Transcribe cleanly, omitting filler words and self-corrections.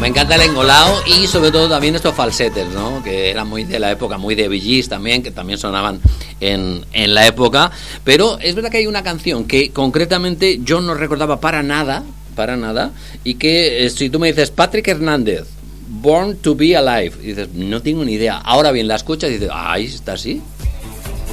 me encanta el engolado y sobre todo también estos falsetes, ¿no? Que eran muy de la época, muy de Bee Gees también, que también sonaban en la época. Pero es verdad que hay una canción que concretamente yo no recordaba para nada, y que si tú me dices Patrick Hernández, Born to be Alive, y dices, no tengo ni idea. Ahora bien, la escuchas y dices, ahí está así.